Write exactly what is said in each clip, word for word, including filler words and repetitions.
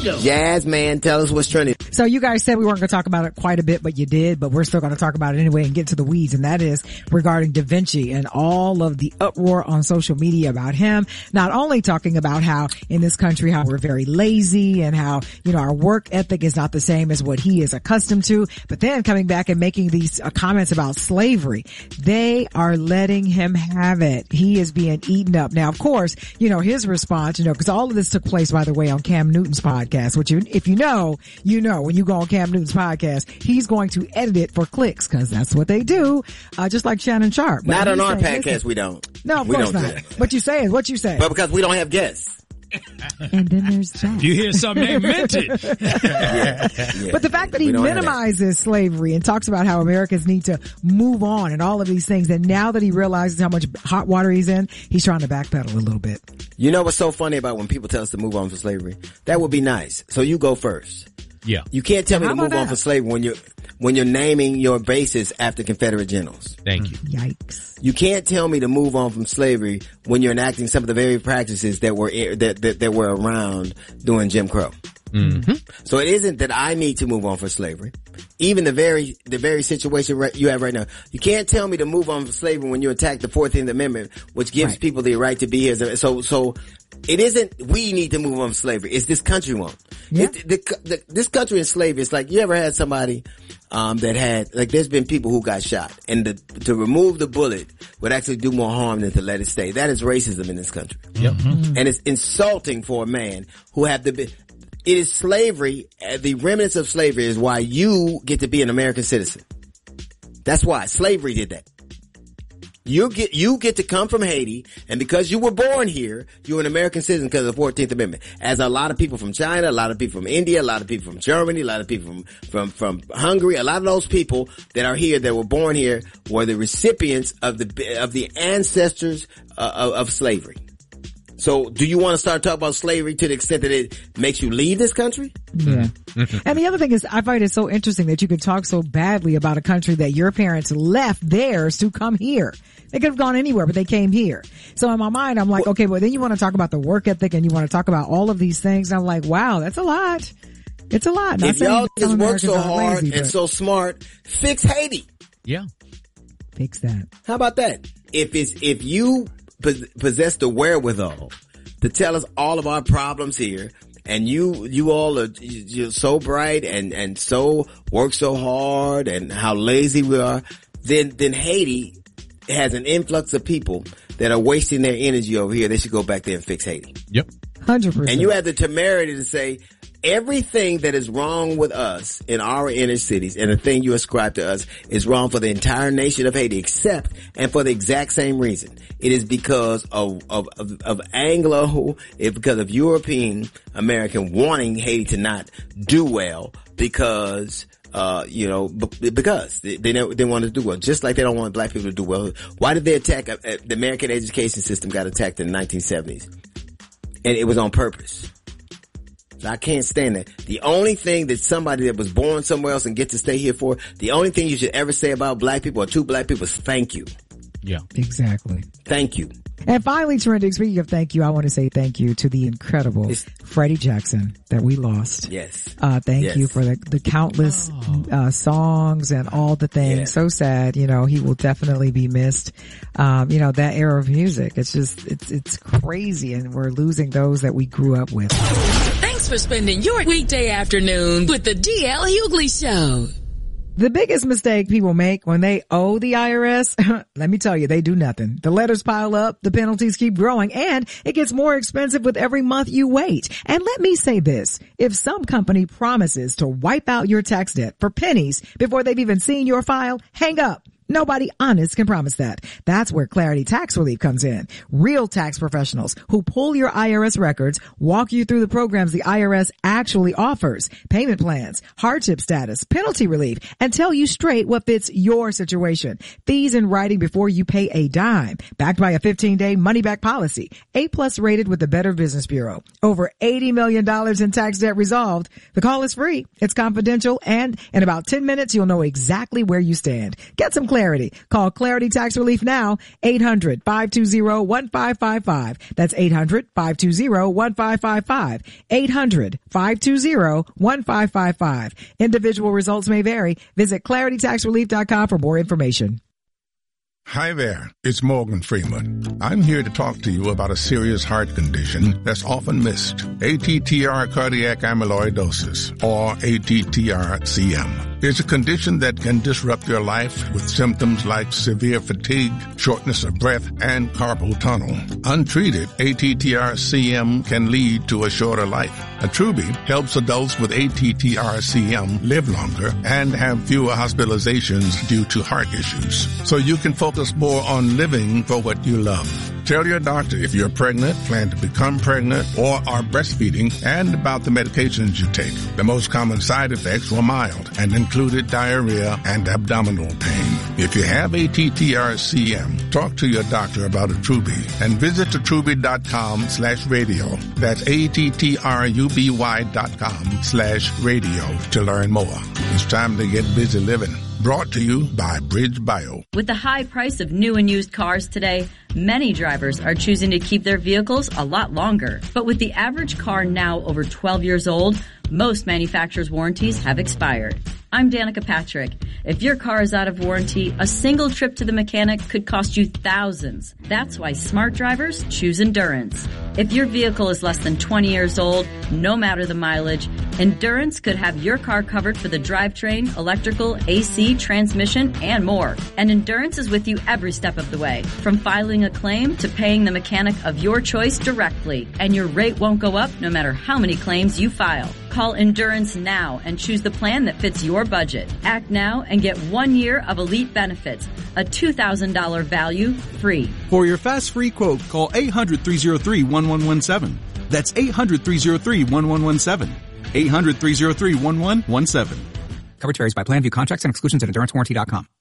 Show. Jazz man, tell us what's trending. So you guys said we weren't going to talk about it quite a bit, but you did, but we're still going to talk about it anyway and get to the weeds. And that is regarding Da Vinci and all of the uproar on social media about him. Not only talking about how in this country, how we're very lazy and how, you know, our work ethic is not the same as what he is accustomed to, but then coming back and making these uh, comments about slavery. They are letting him have it. He is being eaten up. Now, of course, you know, his response, you know, because all of this took place, by the way, on Cam Newton's podcast, which you, if you know, you know, when you go on Cam Newton's podcast, he's going to edit it for clicks because that's what they do, uh, just like Shannon Sharp. But not on our saying, podcast, listen, we don't. No, of we course don't not. What you say is what you say. But because we don't have guests. And then there's Jack. You hear something, they meant it. yeah, yeah. But the fact that he minimizes slavery and talks about how Americans need to move on and all of these things, and now that he realizes how much hot water he's in, he's trying to backpedal a little bit. You know what's so funny about when people tell us to move on from slavery? That would be nice. So you go first. Yeah. You can't tell How me to move about on that? from slavery when you're when you're naming your bases after Confederate generals. Thank you. Yikes. You can't tell me to move on from slavery when you're enacting some of the very practices that were that that, that were around during Jim Crow. Mm-hmm. So it isn't that I need to move on from slavery. Even the very the very situation right, you have right now, you can't tell me to move on from slavery when you attack the fourteenth Amendment, which gives Right. people the right to be here. So so it isn't we need to move on from slavery. It's this country won't. Yeah. It, the, the, this country in slavery, it's like you ever had somebody um that had like there's been people who got shot, and the, to remove the bullet would actually do more harm than to let it stay. That is racism in this country. Yep. Mm-hmm. And it's insulting for a man who have the it is slavery. The remnants of slavery is why you get to be an American citizen. That's why slavery did that. You get, you get to come from Haiti, and because you were born here, you're an American citizen because of the fourteenth Amendment. As a lot of people from China, a lot of people from India, a lot of people from Germany, a lot of people from, from, from Hungary, a lot of those people that are here, that were born here, were the recipients of the, of the ancestors uh, of, of slavery. So do you want to start talking about slavery to the extent that it makes you leave this country? Yeah. And the other thing is, I find it so interesting that you could talk so badly about a country that your parents left theirs to come here. They could have gone anywhere, but they came here. So in my mind, I'm like, okay, well then you want to talk about the work ethic and you want to talk about all of these things. And I'm like, wow, that's a lot. It's a lot. Not If y'all saying just work Americans so are hard lazy, and but so smart, fix Haiti. Yeah. fix that. How about that? If it's, if you possess the wherewithal to tell us all of our problems here, and you, you all are, you're so bright and, and so, work so hard and how lazy we are, then, then Haiti has an influx of people that are wasting their energy over here. They should go back there and fix Haiti. Yep. one hundred percent. And you have the temerity to say, everything that is wrong with us in our inner cities and the thing you ascribe to us is wrong for the entire nation of Haiti, except and for the exact same reason. It is because of, of, of, of Anglo, it's because of European American wanting Haiti to not do well because, uh, you know, b- because they, they, they want to do well, just like they don't want black people to do well. Why did they attack, uh, the American education system got attacked in the nineteen seventies? And it was on purpose. I can't stand that. The only thing that somebody that was born somewhere else and get to stay here for, the only thing you should ever say about black people or to black people is thank you. Yeah. Exactly. Thank you. And finally, trending, speaking of thank you, I want to say thank you to the incredible It's, Freddie Jackson that we lost. yes. Uh, thank Yes. you for the, the countless, Oh. uh, songs and all the things. Yeah. So sad. You know, he will definitely be missed. Um, you know, that era of music. It's just, it's, it's crazy, and we're losing those that we grew up with. Thanks for spending your weekday afternoon with the D L Hughley Show. The biggest mistake people make when they owe the I R S, let me tell you, they do nothing. The letters pile up, the penalties keep growing, and it gets more expensive with every month you wait. And let me say this, if some company promises to wipe out your tax debt for pennies before they've even seen your file, hang up. Nobody honest can promise that. That's where Clarity Tax Relief comes in. Real tax professionals who pull your I R S records, walk you through the programs the I R S actually offers, payment plans, hardship status, penalty relief, and tell you straight what fits your situation. Fees in writing before you pay a dime. Backed by a fifteen-day money-back policy. A plus rated with the Better Business Bureau. Over eighty million dollars in tax debt resolved. The call is free. It's confidential, and in about ten minutes, you'll know exactly where you stand. Get some clarity Clarity. Call Clarity Tax Relief now, eight hundred, five two zero, one five five five. That's eight hundred, five two zero, one five five five. eight hundred, five two zero, one five five five. Individual results may vary. Visit clarity tax relief dot com for more information. Hi there, it's Morgan Freeman. I'm here to talk to you about a serious heart condition that's often missed. A T T R cardiac amyloidosis, or A T T R C M. It's a condition that can disrupt your life with symptoms like severe fatigue, shortness of breath, and carpal tunnel. Untreated, A T T R C M can lead to a shorter life. Attruby helps adults with A T T R C M live longer and have fewer hospitalizations due to heart issues. So you can focus more on living for what you love. Tell your doctor if you're pregnant, plan to become pregnant, or are breastfeeding, and about the medications you take. The most common side effects were mild and included diarrhea and abdominal pain. If you have A T T R C M, talk to your doctor about Attruby and visit attruby.com slash radio. That's A-T-T-R-U-B-Y dot com slash radio to learn more. It's time to get busy living. Brought to you by Bridge Bio. With the high price of new and used cars today, many drivers are choosing to keep their vehicles a lot longer. But with the average car now over twelve years old, most manufacturers' warranties have expired. I'm Danica Patrick. If your car is out of warranty, a single trip to the mechanic could cost you thousands. That's why smart drivers choose Endurance. If your vehicle is less than twenty years old, no matter the mileage, Endurance could have your car covered for the drivetrain, electrical, A C, transmission, and more. And Endurance is with you every step of the way, from filing a claim to paying the mechanic of your choice directly. And your rate won't go up no matter how many claims you file. Call Endurance now and choose the plan that fits your budget. Act now and get one year of elite benefits, a two thousand dollars value free. For your fast free quote, call eight hundred, three oh three, one one one seven. That's eight hundred, three oh three, one one one seven. eight hundred, three oh three, one one one seven. Coverage varies by plan. View contracts and exclusions at endurance warranty dot com.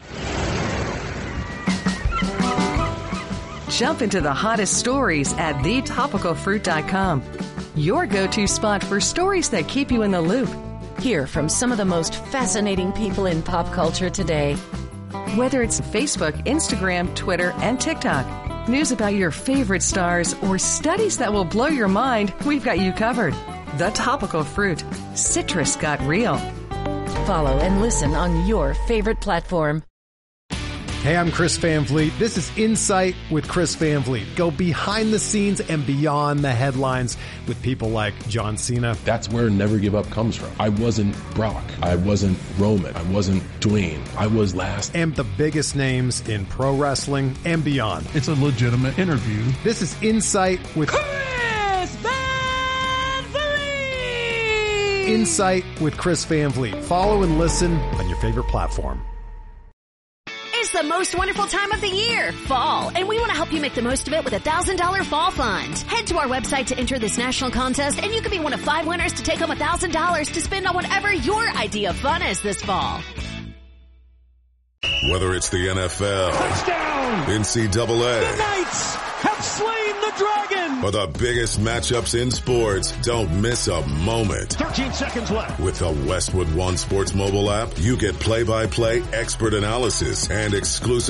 Jump into the hottest stories at the topical fruit dot com. Your go-to spot for stories that keep you in the loop. Hear from some of the most fascinating people in pop culture today. Whether it's Facebook, Instagram, Twitter, and TikTok, news about your favorite stars, or studies that will blow your mind, we've got you covered. The Topical Fruit. Citrus got real. Follow and listen on your favorite platform. Hey, I'm Chris Van Vliet. This is Insight with Chris Van Vliet. Go behind the scenes and beyond the headlines with people like John Cena. That's where Never Give Up comes from. I wasn't Brock. I wasn't Roman. I wasn't Dwayne. I was last. And the biggest names in pro wrestling and beyond. It's a legitimate interview. This is Insight with Chris Van Vliet. Insight with Chris Van Vliet. Follow and listen on your favorite platform. It's the most wonderful time of the year, fall, and we want to help you make the most of it with a one thousand dollars Fall Fund. Head to our website to enter this national contest, and you could be one of five winners to take home one thousand dollars to spend on whatever your idea of fun is this fall. Whether it's the N F L, touchdown, N C double A, the Knights have slain the dragon, or the biggest matchups in sports, don't miss a moment. thirteen seconds left. With the Westwood One Sports mobile app, you get play-by-play expert analysis and exclusive